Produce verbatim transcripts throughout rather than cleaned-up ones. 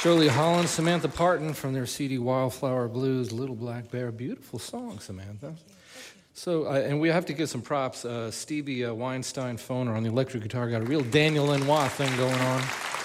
Jolie Holland, Samantha Parton from their C D Wildflower Blues, Little Black Bear. Beautiful song, Samantha. Thank you. So, uh, and we have to give some props. Uh, Stevie uh, Weinstein Phoner on the electric guitar got a real Daniel Lanois thing going on.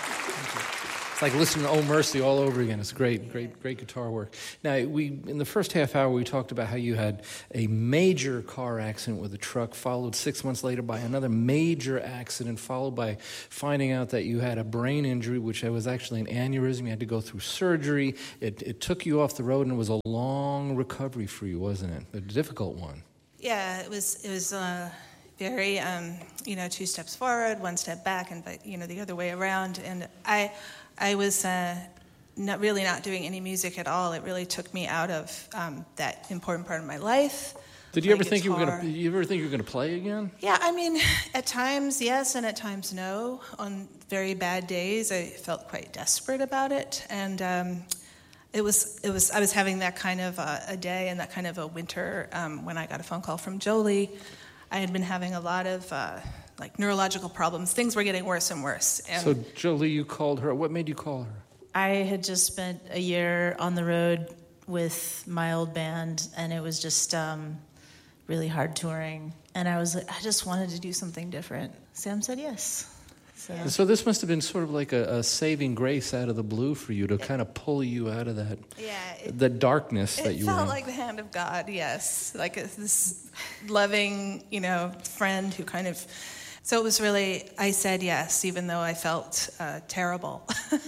It's like listening to Oh Mercy all over again. It's great, great, great guitar work. Now, we in the first half hour, we talked about how you had a major car accident with a truck, followed six months later by another major accident, followed by finding out that you had a brain injury, which was actually an aneurysm. You had to go through surgery. It, it took you off the road, and it was a long recovery for you, wasn't it? A difficult one. Yeah, it was. It was uh, very, um, you know, two steps forward, one step back, and you know, the other way around. And I, I was uh, not really not doing any music at all. It really took me out of um, that important part of my life. Did you ever think you were gonna? Did you ever think you were gonna play again? Yeah, I mean, at times yes, and at times no. On very bad days, I felt quite desperate about it, and. Um, It was, it was. I was having that kind of a, a day and that kind of a winter um, when I got a phone call from Jolie. I had been having a lot of uh, like neurological problems. Things were getting worse and worse. And so Jolie, you called her. What made you call her? I had just spent a year on the road with my old band, and it was just um, really hard touring. And I was, I just wanted to do something different. Sam said yes. So. And so this must have been sort of like a, a saving grace out of the blue for you to kind of pull you out of that, yeah, it, the darkness that you were in. It felt like the hand of God, yes. Like a, this loving, you know, friend who kind of... So it was really, I said yes, even though I felt uh, terrible.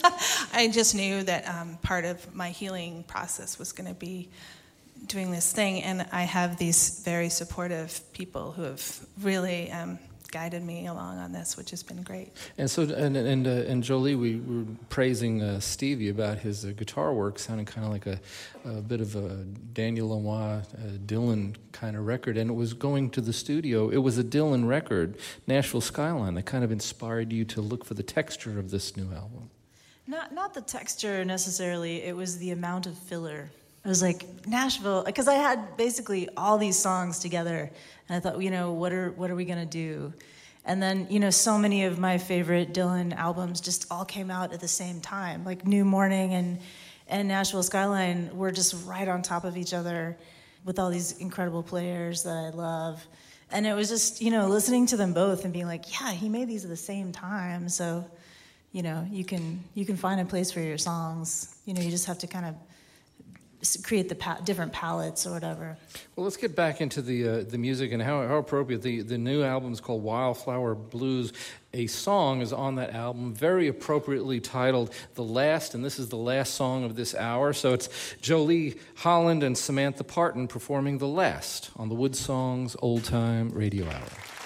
I just knew that um, part of my healing process was going to be doing this thing. And I have these very supportive people who have really... Um, guided me along on this, which has been great. And so, and and, uh, and Jolie, we were praising uh, Stevie about his uh, guitar work, sounding kind of like a, a bit of a Daniel Lanois, uh, Dylan kind of record, and it was going to the studio. It was a Dylan record, Nashville Skyline, that kind of inspired you to look for the texture of this new album. Not not the texture necessarily. It was the amount of filler. I was like, Nashville, because I had basically all these songs together, and I thought, you know, what are what are we gonna do? And then, you know, so many of my favorite Dylan albums just all came out at the same time, like New Morning and and Nashville Skyline were just right on top of each other, with all these incredible players that I love, and it was just, you know, listening to them both and being like, yeah, he made these at the same time, so, you know, you can you can find a place for your songs. You know, you just have to kind of create the pa- different palettes or whatever. Well, let's get back into the uh, the music and how, how appropriate. The, the new album is called Wildflower Blues. A song is on that album, very appropriately titled The Last, and this is the last song of this hour. So it's Jolie Holland and Samantha Parton performing The Last on the Wood Songs Old Time Radio Hour.